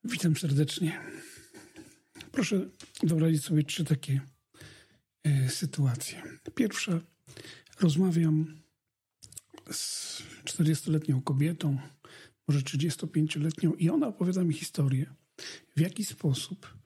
Witam serdecznie. Proszę wyobrazić sobie 3 takie sytuacje. Pierwsza, rozmawiam z 40-letnią kobietą, może 35-letnią i ona opowiada mi historię, w jaki sposób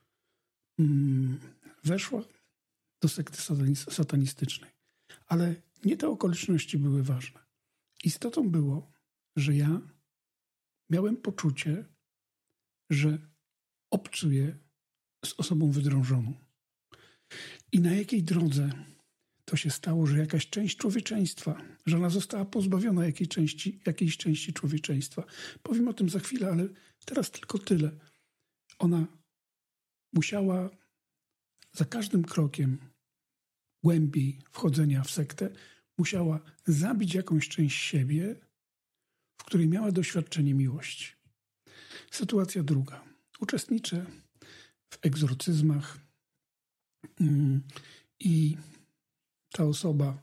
weszła do sekty satanistycznej. Ale nie te okoliczności były ważne. Istotą było, że ja miałem poczucie, że obcuję z osobą wydrążoną. I na jakiej drodze to się stało, że jakaś część człowieczeństwa, że ona została pozbawiona jakiejś części człowieczeństwa. Powiem o tym za chwilę, ale teraz tylko tyle. Ona musiała za każdym krokiem głębiej wchodzenia w sektę, musiała zabić jakąś część siebie, w której miała doświadczenie miłości. Sytuacja druga. Uczestniczę w egzorcyzmach i ta osoba,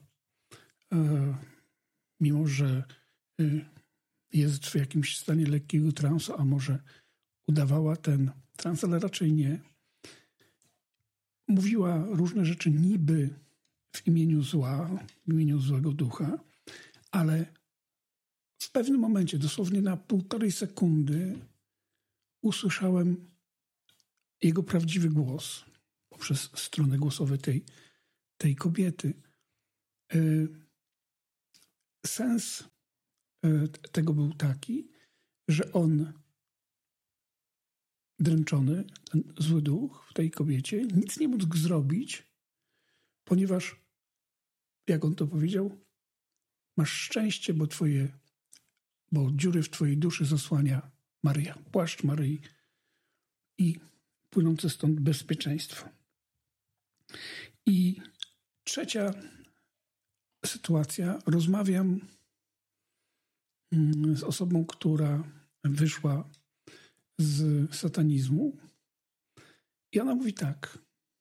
mimo że jest w jakimś stanie lekkiego transu, a może udawała ten trans, ale raczej nie, mówiła różne rzeczy niby w imieniu zła, w imieniu złego ducha, ale w pewnym momencie, dosłownie na 1,5 sekundy, usłyszałem jego prawdziwy głos poprzez strony głosowe tej kobiety. Sens tego był taki, że on, dręczony, ten zły duch w tej kobiecie, nic nie mógł zrobić, ponieważ, jak on to powiedział, masz szczęście, bo dziury w twojej duszy zasłania Maryja, płaszcz Maryi i płynące stąd bezpieczeństwo. I trzecia sytuacja. Rozmawiam z osobą, która wyszła z satanizmu i ona mówi tak.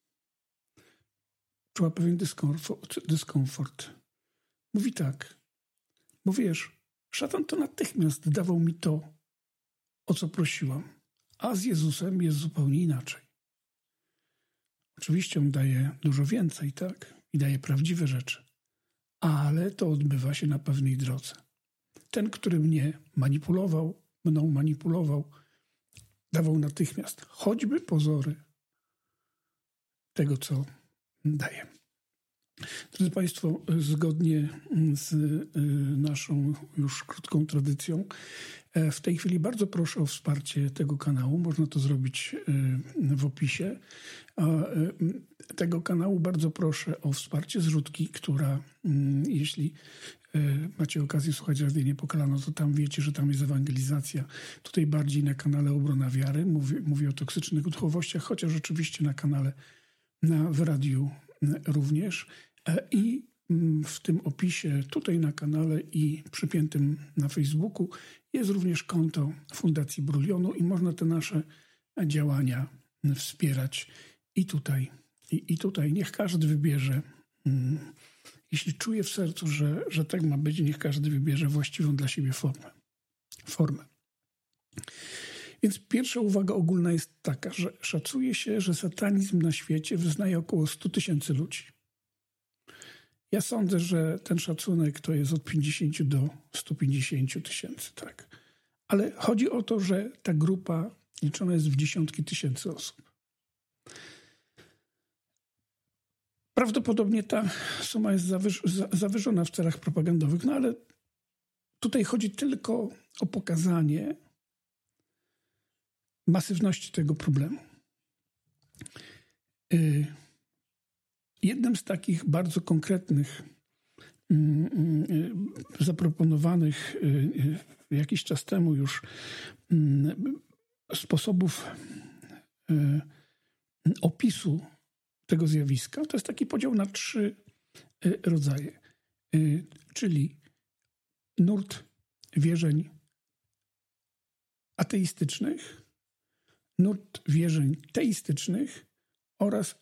Czuła pewien dyskomfort. Mówi tak. Bo wiesz, szatan to natychmiast dawał mi to, o co prosiłam. A z Jezusem jest zupełnie inaczej. Oczywiście on daje dużo więcej, tak? I daje prawdziwe rzeczy. Ale to odbywa się na pewnej drodze. Ten, który mną manipulował, dawał natychmiast choćby pozory tego, co daje. Drodzy Państwo, zgodnie z naszą już krótką tradycją, w tej chwili bardzo proszę o wsparcie tego kanału. Można to zrobić w opisie. Tego kanału bardzo proszę o wsparcie zrzutki, która, jeśli macie okazję słuchać Radia Niepokalano, to tam wiecie, że tam jest ewangelizacja. Tutaj bardziej na kanale Obrona Wiary. Mówię o toksycznych duchowościach, chociaż oczywiście w radiu również. I w tym opisie tutaj na kanale i przypiętym na Facebooku jest również konto Fundacji Brulionu i można te nasze działania wspierać i tutaj niech każdy wybierze, jeśli czuje w sercu, że tak ma być, niech każdy wybierze właściwą dla siebie formę. Więc pierwsza uwaga ogólna jest taka, że szacuje się, że satanizm na świecie wyznaje około 100 000 ludzi. Ja sądzę, że ten szacunek to jest od 50 do 150 000, tak. Ale chodzi o to, że ta grupa liczona jest w dziesiątki tysięcy osób. Prawdopodobnie ta suma jest zawyżona w celach propagandowych, no ale tutaj chodzi tylko o pokazanie masywności tego problemu. Jednym z takich bardzo konkretnych, zaproponowanych jakiś czas temu już sposobów opisu tego zjawiska, to jest taki podział na 3 rodzaje, czyli nurt wierzeń ateistycznych, nurt wierzeń teistycznych oraz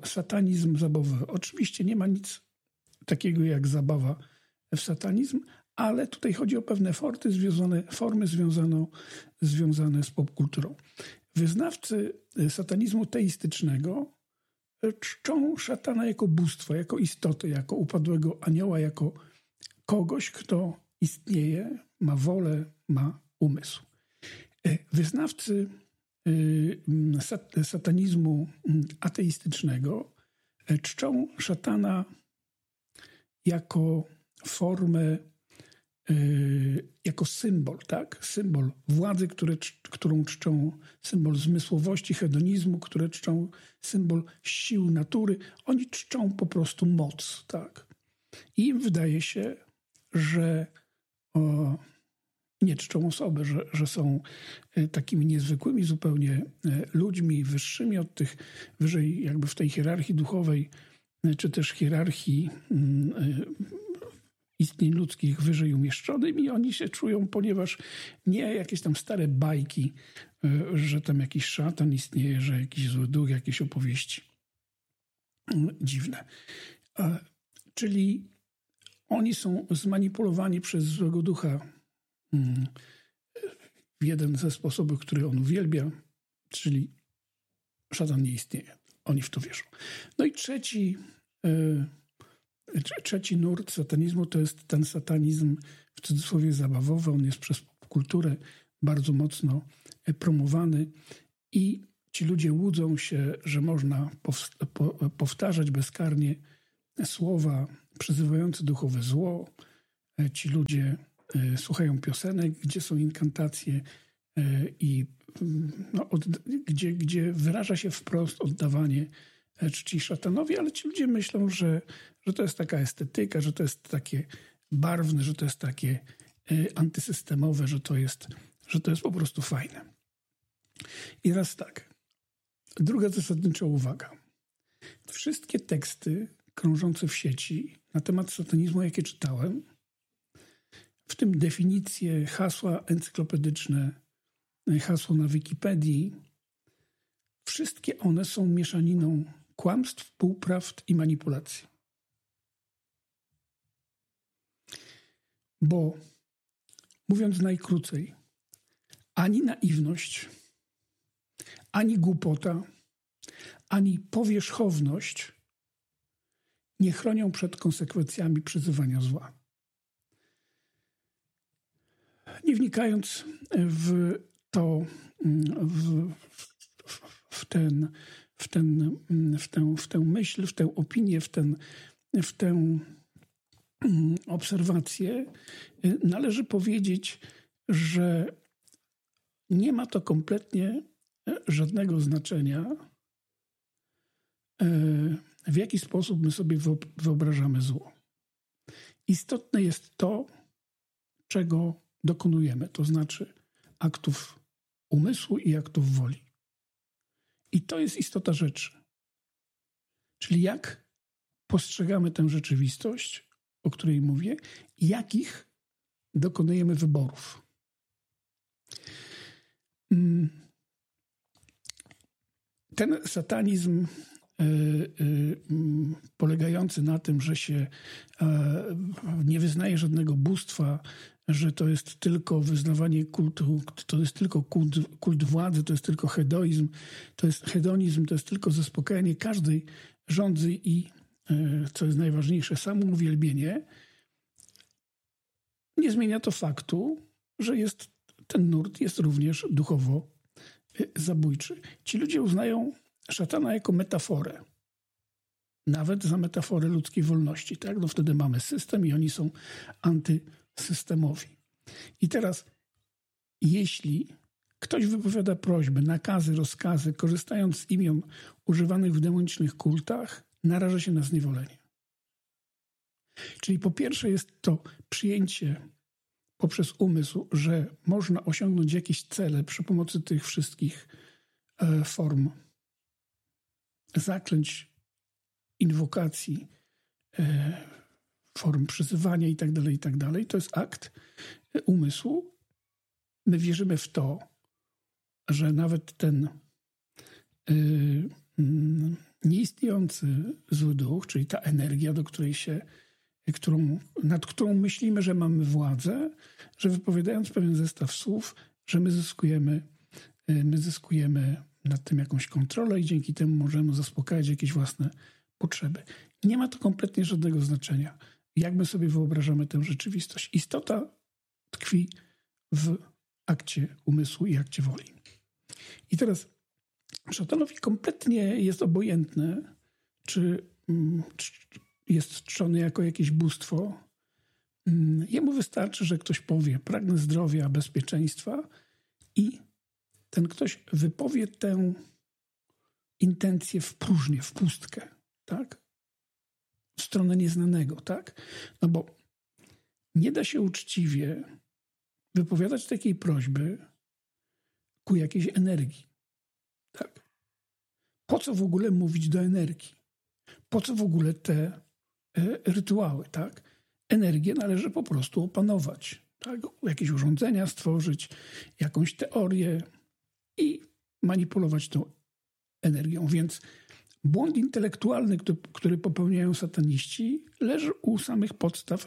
satanizm zabawowy. Oczywiście nie ma nic takiego jak zabawa w satanizm, ale tutaj chodzi o pewne formy związane z popkulturą. Wyznawcy satanizmu teistycznego czczą szatana jako bóstwo, jako istotę, jako upadłego anioła, jako kogoś, kto istnieje, ma wolę, ma umysł. Wyznawcy satanizmu ateistycznego czczą szatana jako formę, jako symbol, tak? Symbol władzy, którą czczą, symbol zmysłowości, hedonizmu, które czczą, symbol sił natury. Oni czczą po prostu moc, tak? I im wydaje się, że nie czczą osoby, że są takimi niezwykłymi zupełnie ludźmi, wyższymi od tych, wyżej jakby w tej hierarchii duchowej, czy też hierarchii istnień ludzkich wyżej umieszczonymi. Oni się czują, ponieważ nie jakieś tam stare bajki, że tam jakiś szatan istnieje, że jakiś zły duch, jakieś opowieści dziwne. Czyli oni są zmanipulowani przez złego ducha w jeden ze sposobów, który on uwielbia, czyli szatan nie istnieje. Oni w to wierzą. No i trzeci nurt satanizmu to jest ten satanizm w cudzysłowie zabawowy. On jest przez popkulturę bardzo mocno promowany i ci ludzie łudzą się, że można powtarzać bezkarnie słowa przyzywające duchowe zło. Ci ludzie słuchają piosenek, gdzie są inkantacje i gdzie wyraża się wprost oddawanie czci szatanowi, ale ci ludzie myślą, że to jest taka estetyka, że to jest takie barwne, że to jest takie antysystemowe, że to jest po prostu fajne. I raz tak. Druga zasadnicza uwaga. Wszystkie teksty krążące w sieci na temat satanizmu, jakie czytałem, w tym definicje, hasła encyklopedyczne, hasło na Wikipedii, wszystkie one są mieszaniną kłamstw, półprawd i manipulacji. Bo, mówiąc najkrócej, ani naiwność, ani głupota, ani powierzchowność nie chronią przed konsekwencjami przyzywania zła. Nie wnikając w to, w tę myśl, w tę opinię, w tę obserwację, należy powiedzieć, że nie ma to kompletnie żadnego znaczenia, w jaki sposób my sobie wyobrażamy zło. Istotne jest to, czego dokonujemy, to znaczy aktów umysłu i aktów woli. I to jest istota rzeczy. Czyli jak postrzegamy tę rzeczywistość, o której mówię, jakich dokonujemy wyborów. Ten satanizm polegający na tym, że się nie wyznaje żadnego bóstwa, że to jest tylko wyznawanie kultu, to jest tylko kult władzy, to jest tylko hedonizm, to jest tylko zaspokajanie każdej żądzy i, co jest najważniejsze, samouwielbienie, nie zmienia to faktu, że ten nurt jest również duchowo zabójczy. Ci ludzie uznają szatana jako metaforę. Nawet za metaforę ludzkiej wolności. Tak? No wtedy mamy system i oni są antysystemowi. I teraz, jeśli ktoś wypowiada prośby, nakazy, rozkazy, korzystając z imion używanych w demonicznych kultach, naraża się na zniewolenie. Czyli po pierwsze jest to przyjęcie poprzez umysł, że można osiągnąć jakieś cele przy pomocy tych wszystkich form zaklęć, inwokacji, form przyzywania itd. To jest akt umysłu. My wierzymy w to, że nawet ten nieistniejący zły duch, czyli ta energia, do której się nad którą myślimy, że mamy władzę, że wypowiadając pewien zestaw słów, że my zyskujemy nad tym jakąś kontrolę i dzięki temu możemy zaspokajać jakieś własne potrzeby. Nie ma to kompletnie żadnego znaczenia, jak my sobie wyobrażamy tę rzeczywistość. Istota tkwi w akcie umysłu i akcie woli. I teraz szatanowi kompletnie jest obojętne, czy jest czczony jako jakieś bóstwo. Jemu wystarczy, że ktoś powie: pragnę zdrowia, bezpieczeństwa, i ten ktoś wypowie tę intencję w próżnię, w pustkę, tak? W stronę nieznanego, tak? No bo nie da się uczciwie wypowiadać takiej prośby ku jakiejś energii, tak? Po co w ogóle mówić do energii? Po co w ogóle te rytuały, tak? Energię należy po prostu opanować, tak? Jakieś urządzenia stworzyć, jakąś teorię i manipulować tą energią. Więc błąd intelektualny, który popełniają sataniści, leży u samych podstaw,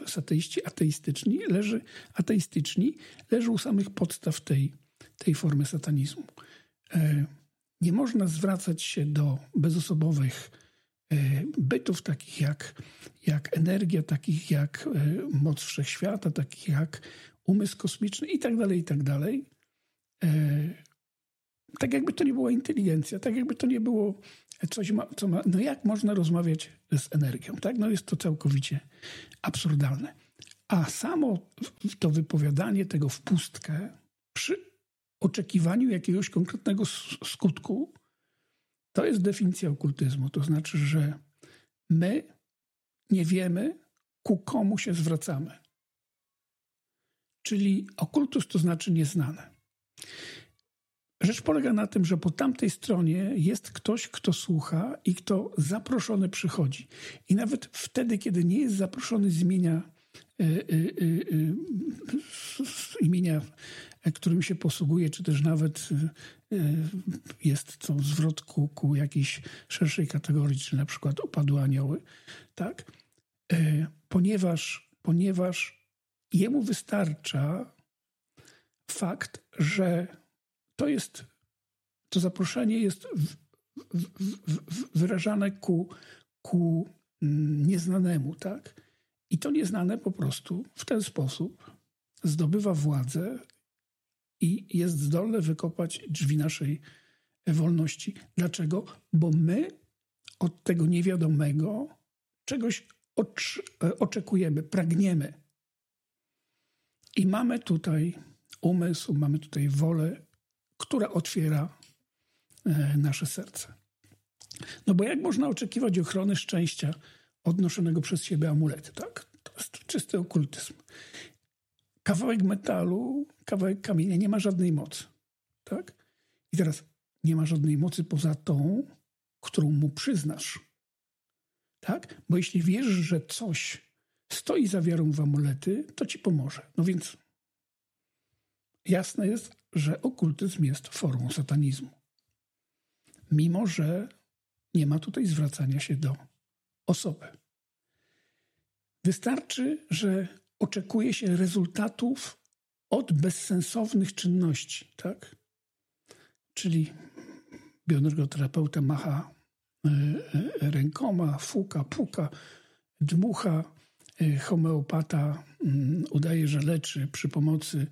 ateistyczni, leży u samych podstaw tej formy satanizmu. Nie można zwracać się do bezosobowych bytów, takich jak energia, takich jak moc wszechświata, takich jak umysł kosmiczny i tak dalej. Tak jakby to nie była inteligencja, tak jakby to nie było coś, co ma... No jak można rozmawiać z energią, tak? No jest to całkowicie absurdalne. A samo to wypowiadanie tego w pustkę przy oczekiwaniu jakiegoś konkretnego skutku, to jest definicja okultyzmu. To znaczy, że my nie wiemy, ku komu się zwracamy. Czyli okultyzm to znaczy nieznane. Rzecz polega na tym, że po tamtej stronie jest ktoś, kto słucha i kto zaproszony przychodzi. I nawet wtedy, kiedy nie jest zaproszony z imienia, którym się posługuje, czy też nawet jest to zwrot ku jakiejś szerszej kategorii, czy na przykład upadłe anioły, tak? Ponieważ jemu wystarcza fakt, że to zaproszenie jest wyrażane ku nieznanemu, tak? I to nieznane po prostu w ten sposób zdobywa władzę i jest zdolne wykopać drzwi naszej wolności. Dlaczego? Bo my od tego niewiadomego czegoś oczekujemy, pragniemy. I mamy tutaj umysł, mamy tutaj wolę, która otwiera nasze serce. No bo jak można oczekiwać ochrony szczęścia odnoszonego przez siebie amulety, tak? To jest czysty okultyzm. Kawałek metalu, kawałek kamienia nie ma żadnej mocy, tak? I teraz nie ma żadnej mocy poza tą, którą mu przyznasz, tak? Bo jeśli wierzysz, że coś stoi za wiarą w amulety, to ci pomoże. No więc jasne jest, że okultyzm jest formą satanizmu. Mimo że nie ma tutaj zwracania się do osoby. Wystarczy, że oczekuje się rezultatów od bezsensownych czynności, tak? Czyli bioenergoterapeuta macha rękoma, fuka, puka, dmucha, homeopata udaje, że leczy przy pomocy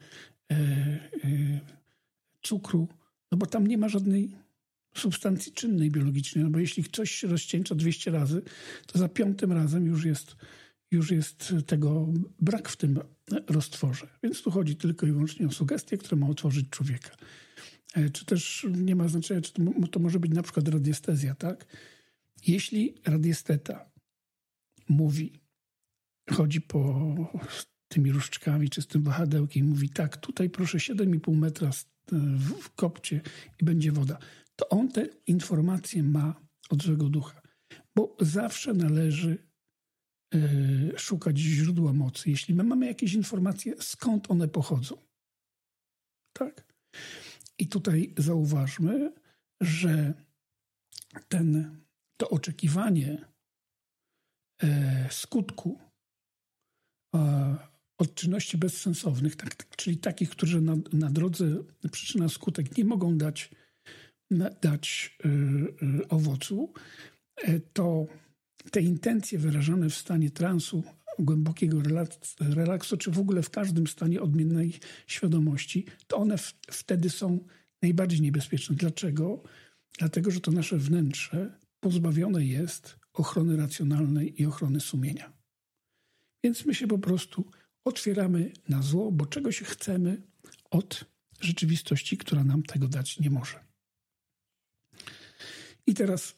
cukru, no bo tam nie ma żadnej substancji czynnej biologicznej, no bo jeśli coś się rozcieńcza 200 razy, to za 5. razem już jest tego brak w tym roztworze. Więc tu chodzi tylko i wyłącznie o sugestie, które ma otworzyć człowieka. Czy też nie ma znaczenia, czy to może być na przykład radiestezja, tak? Jeśli radiesteta mówi, chodzi po tymi różdżkami czy z tym wahadełkiem i mówi: tak, tutaj proszę 7,5 metra w kopcie i będzie woda, to on te informacje ma od złego ducha. Bo zawsze należy szukać źródła mocy. Jeśli my mamy jakieś informacje, skąd one pochodzą. Tak? I tutaj zauważmy, że to oczekiwanie skutku od czynności bezsensownych, czyli takich, które na drodze przyczyna-skutek nie mogą dać owocu, to te intencje wyrażane w stanie transu, głębokiego relaksu, czy w ogóle w każdym stanie odmiennej świadomości, to one wtedy są najbardziej niebezpieczne. Dlaczego? Dlatego, że to nasze wnętrze pozbawione jest ochrony racjonalnej i ochrony sumienia. Więc my się po prostu otwieramy na zło, bo czegoś chcemy od rzeczywistości, która nam tego dać nie może. I teraz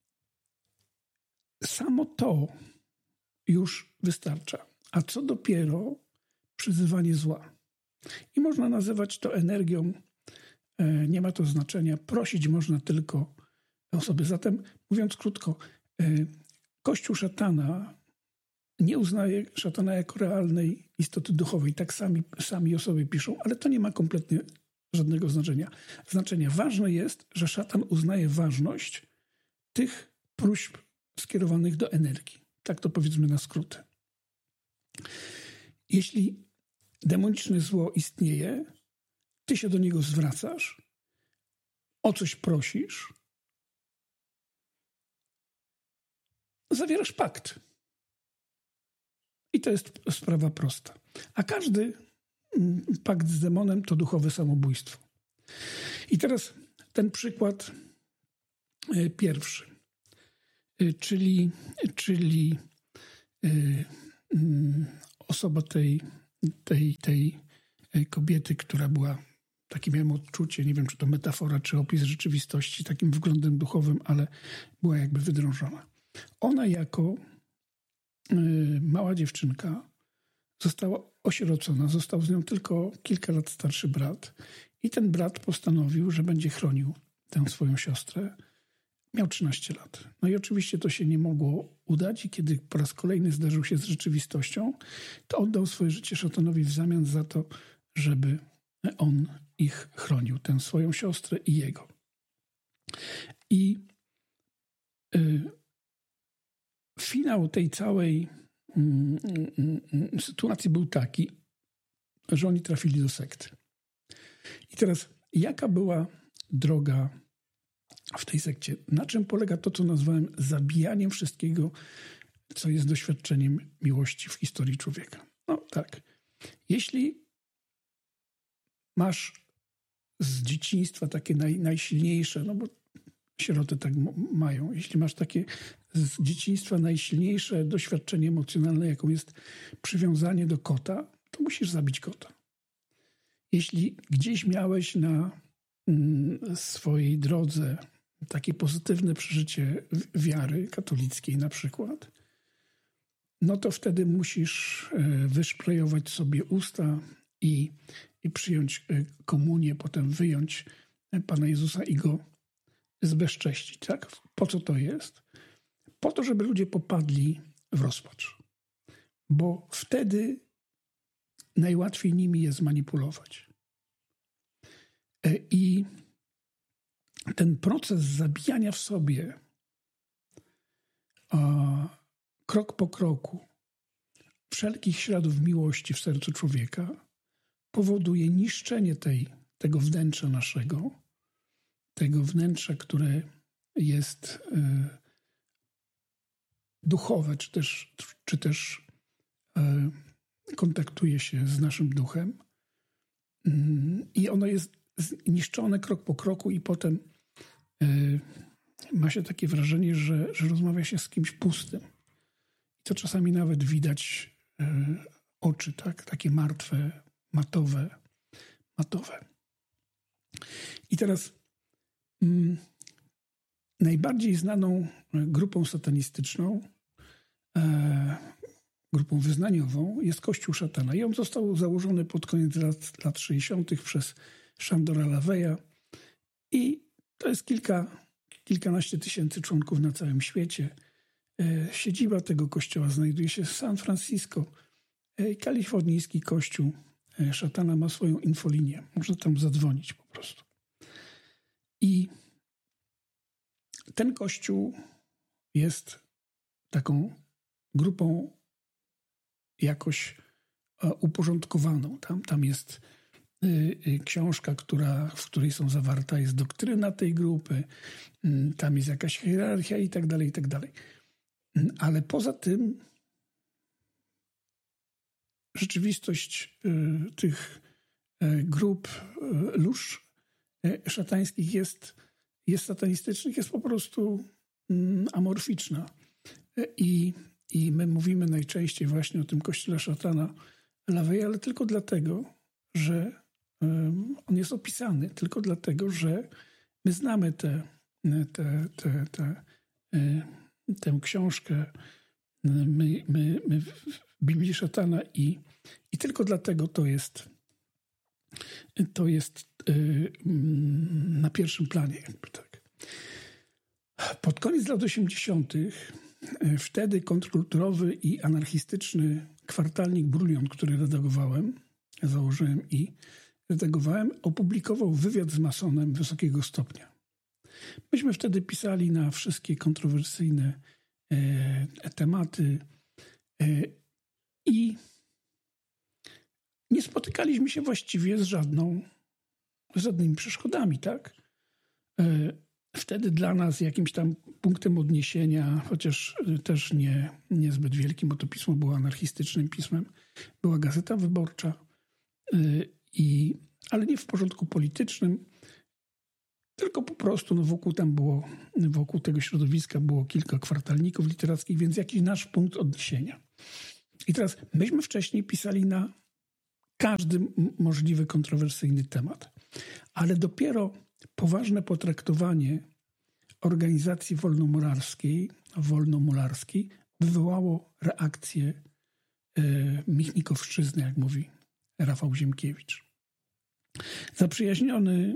samo to już wystarcza. A co dopiero przyzywanie zła? I można nazywać to energią, nie ma to znaczenia. Prosić można tylko osoby. Zatem, mówiąc krótko, Kościół szatana nie uznaje szatana jako realnej istoty duchowej. Tak sami o sobie piszą, ale to nie ma kompletnie żadnego znaczenia. Ważne jest, że szatan uznaje ważność tych próśb skierowanych do energii. Tak to powiedzmy na skróty. Jeśli demoniczne zło istnieje, ty się do niego zwracasz, o coś prosisz, zawierasz pakt. I to jest sprawa prosta. A każdy pakt z demonem to duchowe samobójstwo. I teraz ten przykład pierwszy, czyli osoba tej kobiety, która była, takie miałem odczucie, nie wiem, czy to metafora, czy opis rzeczywistości, takim wglądem duchowym, ale była jakby wydrążona. Ona jako mała dziewczynka została osierocona, został z nią tylko kilka lat starszy brat i ten brat postanowił, że będzie chronił tę swoją siostrę. Miał 13 lat. No i oczywiście to się nie mogło udać i kiedy po raz kolejny zderzył się z rzeczywistością, to oddał swoje życie szatanowi w zamian za to, żeby on ich chronił, tę swoją siostrę i jego. I finał tej całej sytuacji był taki, że oni trafili do sekty. I teraz, jaka była droga w tej sekcie? Na czym polega to, co nazwałem zabijaniem wszystkiego, co jest doświadczeniem miłości w historii człowieka? No tak. Jeśli masz z dzieciństwa takie najsilniejsze, no bo sieroty tak mają, jeśli masz takie z dzieciństwa najsilniejsze doświadczenie emocjonalne, jaką jest przywiązanie do kota, to musisz zabić kota. Jeśli gdzieś miałeś na swojej drodze takie pozytywne przeżycie wiary katolickiej na przykład, no to wtedy musisz wyszprejować sobie usta i przyjąć komunię, potem wyjąć Pana Jezusa i Go zbezcześcić. Tak? Po co to jest? Po to, żeby ludzie popadli w rozpacz. Bo wtedy najłatwiej nimi jest manipulować. I ten proces zabijania w sobie krok po kroku wszelkich śladów miłości w sercu człowieka powoduje niszczenie tego wnętrza naszego, tego wnętrza, które jest duchowe, czy też kontaktuje się z naszym duchem. I ono jest zniszczone krok po kroku i potem ma się takie wrażenie, że rozmawia się z kimś pustym. I to czasami nawet widać oczy, tak? Takie martwe, matowe. I teraz najbardziej znaną grupą satanistyczną, grupą wyznaniową jest Kościół szatana. I on został założony pod koniec lat 60. przez Szandora Laveya i to jest kilkanaście tysięcy członków na całym świecie. Siedziba tego kościoła znajduje się w San Francisco. Kalifornijski kościół szatana ma swoją infolinię. Można tam zadzwonić po prostu. I ten kościół jest taką grupą jakoś uporządkowaną. Tam jest książka, w której są zawarta jest doktryna tej grupy, tam jest jakaś hierarchia i tak dalej, i tak dalej. Ale poza tym rzeczywistość tych grup lóż szatańskich jest satanistycznych, jest po prostu amorficzna. I my mówimy najczęściej właśnie o tym kościele szatana LaVey, ale tylko dlatego, że on jest opisany, tylko dlatego, że my znamy tę książkę, my w Biblii szatana i tylko dlatego to jest na pierwszym planie. Jakby tak. Pod koniec lat 80. wtedy kontrkulturowy i anarchistyczny kwartalnik Brulion, który założyłem i redagowałem, opublikował wywiad z masonem wysokiego stopnia. Myśmy wtedy pisali na wszystkie kontrowersyjne tematy i nie spotykaliśmy się właściwie z żadnymi przeszkodami, tak? Wtedy dla nas jakimś tam punktem odniesienia, chociaż też niezbyt wielkim, bo to pismo było anarchistycznym pismem, była Gazeta Wyborcza, ale nie w porządku politycznym, tylko po prostu wokół tego środowiska było kilka kwartalników literackich, więc jakiś nasz punkt odniesienia. I teraz myśmy wcześniej pisali na każdy możliwy kontrowersyjny temat, ale dopiero poważne potraktowanie organizacji wolnomularskiej wywołało reakcję Michnikowszczyzny, jak mówi Rafał Ziemkiewicz. Zaprzyjaźniony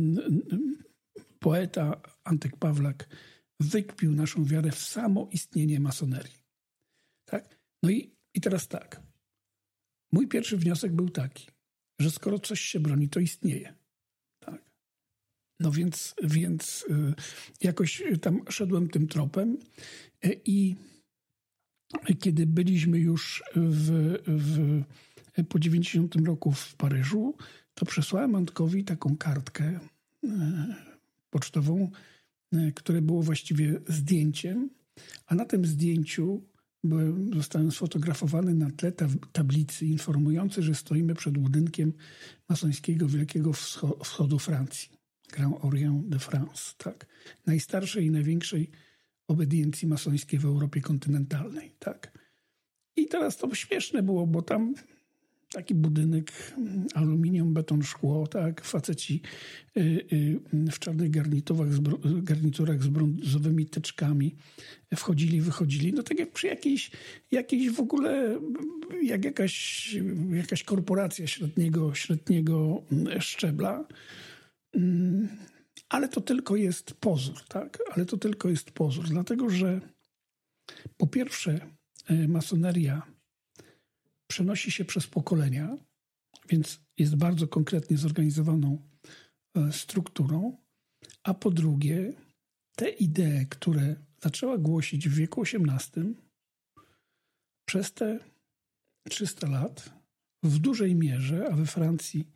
poeta Antek Pawlak wykpił naszą wiarę w samo istnienie masonerii. Tak? No i teraz tak. Mój pierwszy wniosek był taki, że skoro coś się broni, to istnieje. Tak? No więc jakoś tam szedłem tym tropem i kiedy byliśmy już po 90 roku w Paryżu, to przesłałem Antkowi taką kartkę pocztową, które było właściwie zdjęciem, a na tym zdjęciu zostałem sfotografowany na tle tablicy informującej, że stoimy przed budynkiem masońskiego Wielkiego Wschodu Francji, Grand Orient de France, tak? Najstarszej i największej obediencji masońskiej w Europie kontynentalnej. Tak? I teraz to śmieszne było, bo tam taki budynek, aluminium, beton, szkło, tak? Faceci w czarnych garniturach z brązowymi teczkami wchodzili, wychodzili. No tak jak przy jakiejś w ogóle, jak jakaś korporacja średniego szczebla. Ale to tylko jest pozór, tak? Ale to tylko jest pozór, dlatego że po pierwsze masoneria przenosi się przez pokolenia, więc jest bardzo konkretnie zorganizowaną strukturą, a po drugie te idee, które zaczęła głosić w wieku XVIII, przez te 300 lat w dużej mierze, a we Francji,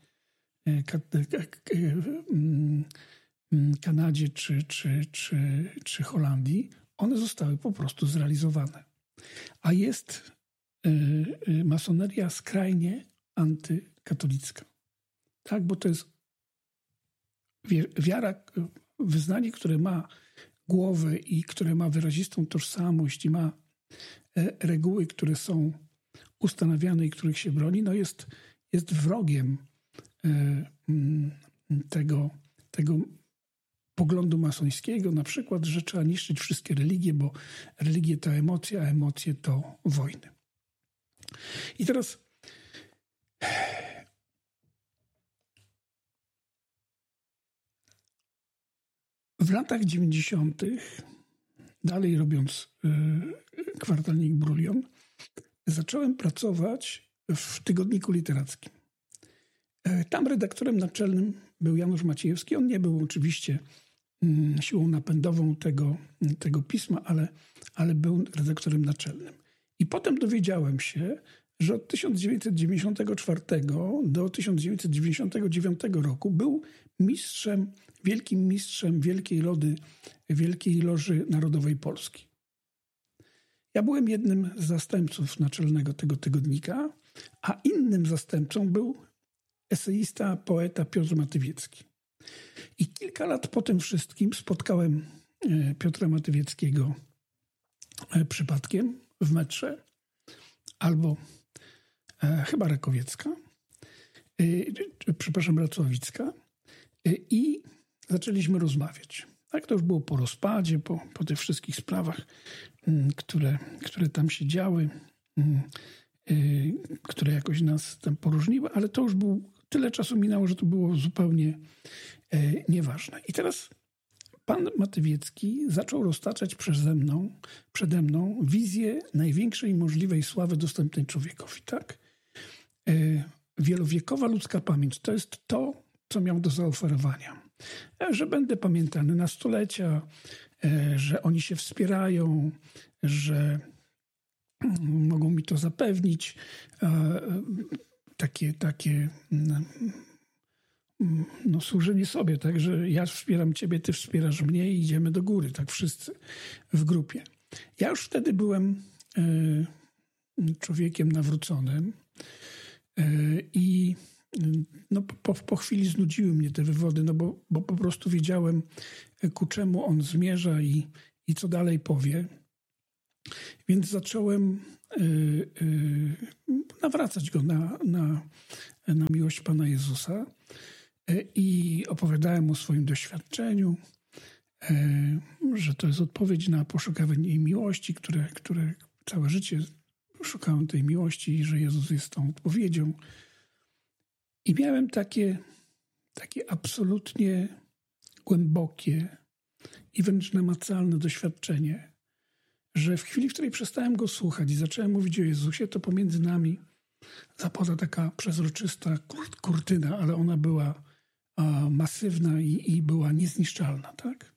Kanadzie czy Holandii, one zostały po prostu zrealizowane. A jest masoneria skrajnie antykatolicka. Tak, bo to jest wiara, wyznanie, które ma głowę i które ma wyrazistą tożsamość i ma reguły, które są ustanawiane i których się broni, no jest wrogiem tego poglądu masońskiego, na przykład, że trzeba niszczyć wszystkie religie, bo religie to emocje, a emocje to wojny. I teraz w latach 90., dalej robiąc kwartalnik Brulion, zacząłem pracować w tygodniku literackim. Tam redaktorem naczelnym był Janusz Maciejewski. On nie był oczywiście siłą napędową tego pisma, ale był redaktorem naczelnym. I potem dowiedziałem się, że od 1994 do 1999 roku był wielkim mistrzem Wielkiej Loży Narodowej Polski. Ja byłem jednym z zastępców naczelnego tego tygodnika, a innym zastępcą był eseista, poeta Piotr Matywiecki. I kilka lat po tym wszystkim spotkałem Piotra Matywieckiego przypadkiem w metrze, albo chyba Rakowiecka, Racławicka, i zaczęliśmy rozmawiać. Tak, to już było po rozpadzie, po tych wszystkich sprawach, które tam się działy, które jakoś nas tam poróżniły, ale to już tyle czasu minęło, że to było zupełnie nieważne. I teraz pan Matywiecki zaczął roztaczać przede mną wizję największej możliwej sławy dostępnej człowiekowi. Tak? Wielowiekowa ludzka pamięć to jest to, co miał do zaoferowania. Że będę pamiętany na stulecia, że oni się wspierają, że mogą mi to zapewnić. Takie służenie sobie, tak, że ja wspieram ciebie, ty wspierasz mnie i idziemy do góry, tak wszyscy w grupie. Ja już wtedy byłem człowiekiem nawróconym i po chwili znudziły mnie te wywody, bo po prostu wiedziałem, ku czemu on zmierza i co dalej powie. Więc zacząłem nawracać go na miłość Pana Jezusa i opowiadałem o swoim doświadczeniu, że to jest odpowiedź na poszukiwanie miłości, które całe życie szukałem tej miłości i że Jezus jest tą odpowiedzią. I miałem takie absolutnie głębokie i wręcz namacalne doświadczenie, że w chwili, w której przestałem go słuchać i zacząłem mówić o Jezusie, to pomiędzy nami zapadła taka przezroczysta kurtyna, ale ona była masywna i była niezniszczalna. Tak?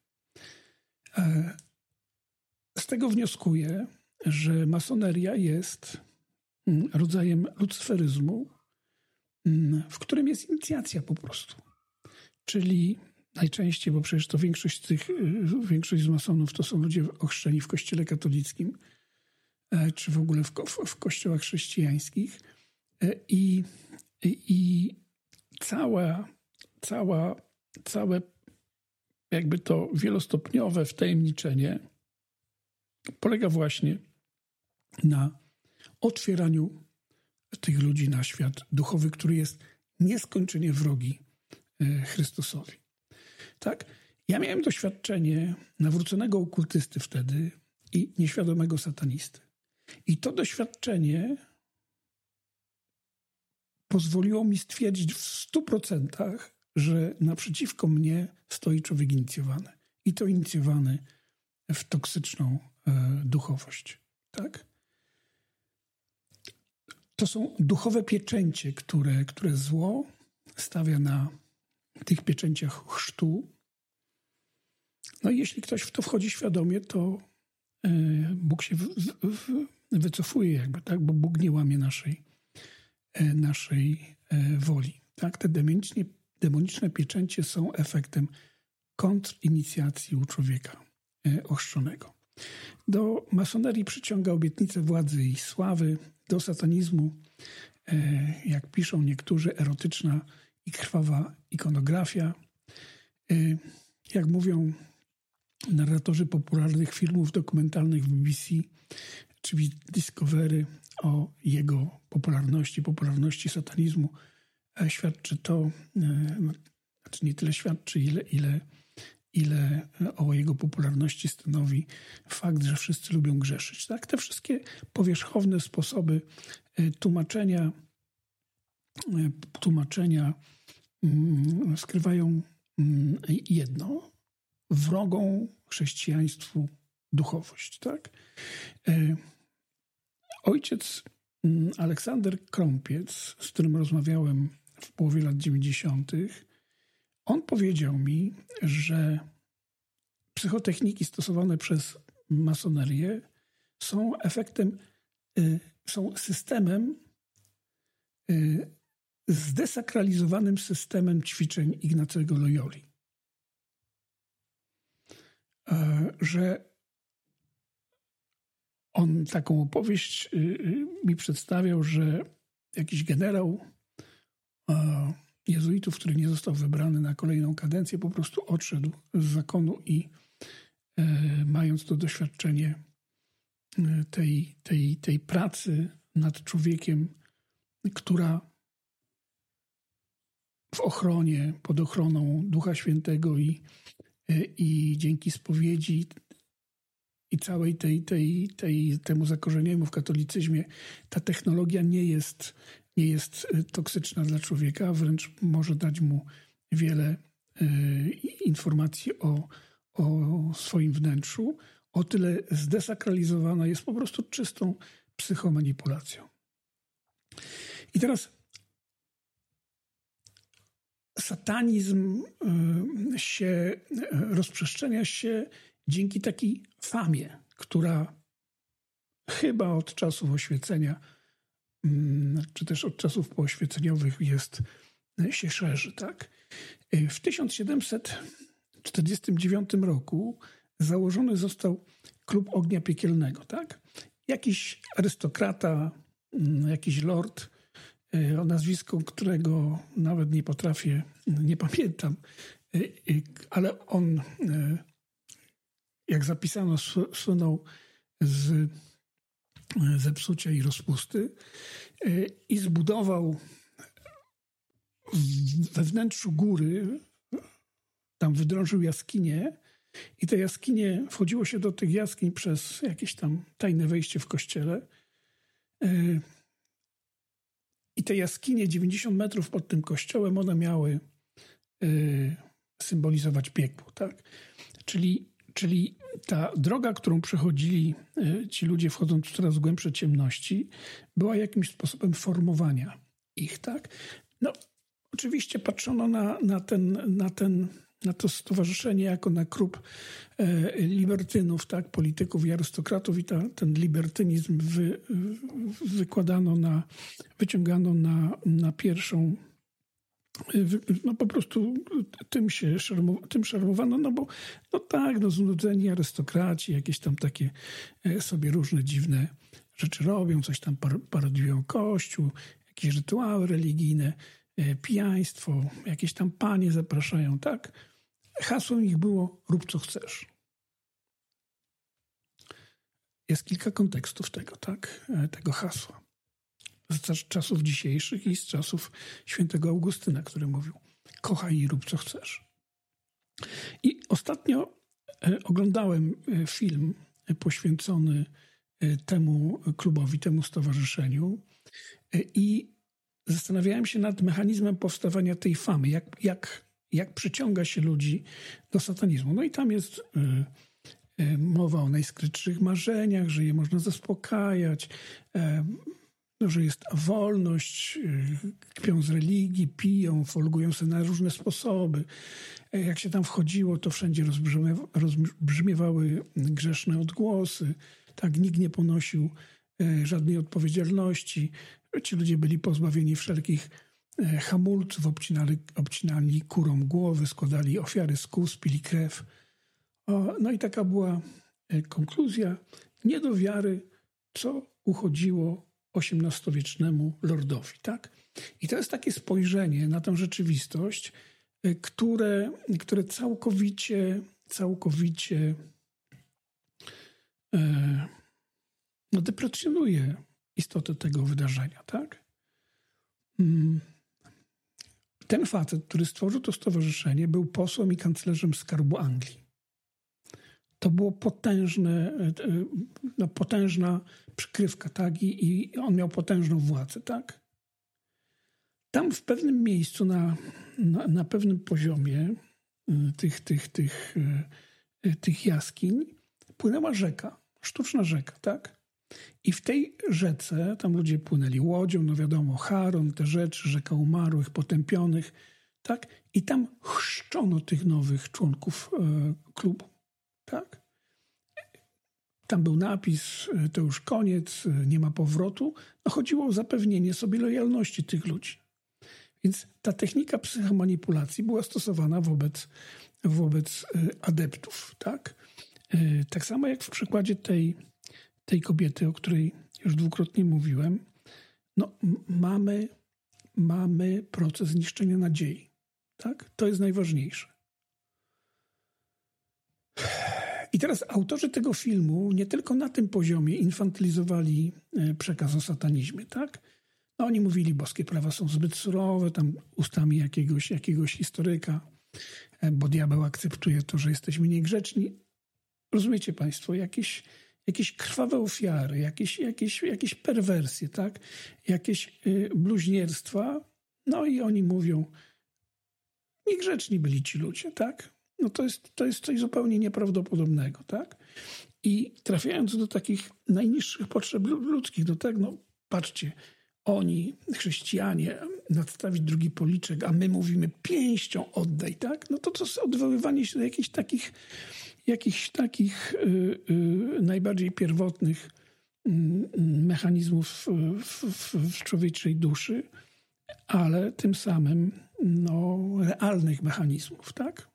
Z tego wnioskuję, że masoneria jest rodzajem lucyferyzmu, w którym jest inicjacja po prostu. Czyli najczęściej, bo przecież to większość z masonów to są ludzie ochrzczeni w kościele katolickim, czy w ogóle w kościołach chrześcijańskich. I całe jakby to wielostopniowe wtajemniczenie polega właśnie na otwieraniu tych ludzi na świat duchowy, który jest nieskończenie wrogi Chrystusowi. Tak? Ja miałem doświadczenie nawróconego okultysty wtedy i nieświadomego satanisty. I to doświadczenie pozwoliło mi stwierdzić w 100%, że naprzeciwko mnie stoi człowiek inicjowany. I to inicjowany w toksyczną duchowość. Tak? To są duchowe pieczęcie, które zło stawia na tych pieczęciach chrztu. No i jeśli ktoś w to wchodzi świadomie, to Bóg się wycofuje jakby, tak? Bo Bóg nie łamie naszej woli. Tak? Te demoniczne pieczęcie są efektem kontrinicjacji u człowieka ochrzczonego. Do masonerii przyciąga obietnice władzy i sławy, do satanizmu, jak piszą niektórzy, erotyczna i krwawa ikonografia. Jak mówią narratorzy popularnych filmów dokumentalnych w BBC, czyli Discovery, o jego popularności satanizmu, świadczy to, znaczy nie tyle świadczy, ile o jego popularności stanowi fakt, że wszyscy lubią grzeszyć. Tak? Te wszystkie powierzchowne sposoby tłumaczenia skrywają jedno: wrogą chrześcijaństwu duchowość. Tak? Ojciec Aleksander Krąpiec, z którym rozmawiałem w połowie lat 90., on powiedział mi, że psychotechniki stosowane przez masonerię są systemem zdesakralizowanym systemem ćwiczeń Ignacego Loyoli. Że on taką opowieść mi przedstawiał, że jakiś generał jezuitów, który nie został wybrany na kolejną kadencję, po prostu odszedł z zakonu i mając to doświadczenie tej pracy nad człowiekiem, która w ochronie, pod ochroną Ducha Świętego i dzięki spowiedzi i całej temu zakorzenieniu w katolicyzmie, ta technologia nie jest toksyczna dla człowieka, a wręcz może dać mu wiele informacji o swoim wnętrzu. O tyle zdesakralizowana jest po prostu czystą psychomanipulacją. I teraz satanizm rozprzestrzenia się dzięki takiej famie, która chyba od czasów oświecenia, czy też od czasów pooświeceniowych się szerzy. Tak? W 1749 roku założony został Klub Ognia Piekielnego. Tak? Jakiś arystokrata, jakiś lord, o nazwisku którego nawet nie pamiętam, ale on, jak zapisano, słynął z zepsucia i rozpusty i zbudował we wnętrzu góry, tam wydrążył jaskinie i te jaskinie, wchodziło się do tych jaskiń przez jakieś tam tajne wejście w kościele. I te jaskinie 90 metrów pod tym kościołem, one miały symbolizować piekło. Tak? Czyli ta droga, którą przechodzili ci ludzie, wchodząc w coraz głębsze ciemności, była jakimś sposobem formowania ich. Tak? No, oczywiście patrzono na to stowarzyszenie jako na klub libertynów, tak, polityków i arystokratów i ten libertynizm wyciągano na pierwszą, no po prostu tym szarmowano, no bo no tak, no znudzeni arystokraci, jakieś tam takie sobie różne dziwne rzeczy robią, coś tam parodiują Kościół, jakieś rytuały religijne, pijaństwo, jakieś tam panie zapraszają, tak? Hasłem ich było rób co chcesz. Jest kilka kontekstów tego hasła. Z czasów dzisiejszych i z czasów świętego Augustyna, który mówił kochaj i rób co chcesz. I ostatnio oglądałem film poświęcony temu klubowi, temu stowarzyszeniu i zastanawiałem się nad mechanizmem powstawania tej famy, jak przyciąga się ludzi do satanizmu. No i tam jest mowa o najskrytszych marzeniach, że je można zaspokajać, że jest wolność, kpią z religii, piją, folgują sobie na różne sposoby. Jak się tam wchodziło, to wszędzie rozbrzmiewały grzeszne odgłosy. Tak, nikt nie ponosił żadnej odpowiedzialności. Ci ludzie byli pozbawieni wszelkich hamulców, obcinali kurą głowy, składali ofiary z kóz, pili krew. No i taka była konkluzja. Nie do wiary, co uchodziło XVIII-wiecznemu lordowi. Tak? I to jest takie spojrzenie na tę rzeczywistość, które całkowicie deprecjonuje istotę tego wydarzenia. Tak? Ten facet, który stworzył to stowarzyszenie, był posłem i kanclerzem Skarbu Anglii. To było potężna przykrywka, tak? I on miał potężną władzę, tak? Tam w pewnym miejscu, na pewnym poziomie tych jaskiń płynęła rzeka, sztuczna rzeka, tak? I w tej rzece, tam ludzie płynęli łodzią, no wiadomo, Charon, te rzeczy, rzeka umarłych, potępionych, tak? I tam chrzczono tych nowych członków klubu, tak? tam był napis, to już koniec, nie ma powrotu. No chodziło o zapewnienie sobie lojalności tych ludzi. Więc ta technika psychomanipulacji była stosowana wobec adeptów, tak? Tak samo jak w przykładzie tej kobiety, o której już dwukrotnie mówiłem, no, mamy proces niszczenia nadziei, tak? To jest najważniejsze. I teraz autorzy tego filmu nie tylko na tym poziomie infantylizowali przekaz o satanizmie, tak? No, oni mówili, boskie prawa są zbyt surowe, tam ustami jakiegoś historyka, bo diabeł akceptuje to, że jesteśmy niegrzeczni. Rozumiecie państwo, jakieś krwawe ofiary, jakieś perwersje, tak? Jakieś bluźnierstwa. No i oni mówią, niegrzeczni byli ci ludzie, tak? No to jest coś zupełnie nieprawdopodobnego, tak? I trafiając do takich najniższych potrzeb ludzkich, no tak, no patrzcie, oni, chrześcijanie, nadstawić drugi policzek, a my mówimy pięścią oddaj, tak? No to jest odwoływanie się do jakichś takich najbardziej pierwotnych mechanizmów w człowieczej duszy, ale tym samym no, realnych mechanizmów, tak?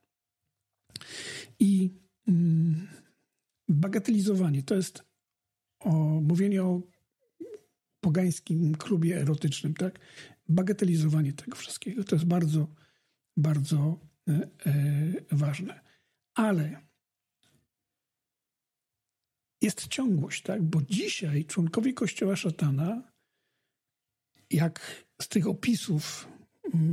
I bagatelizowanie to jest mówienie o pogańskim klubie erotycznym, tak? Bagatelizowanie tego wszystkiego to jest bardzo, bardzo ważne. Ale jest ciągłość, tak? Bo dzisiaj członkowie Kościoła Szatana, jak z tych opisów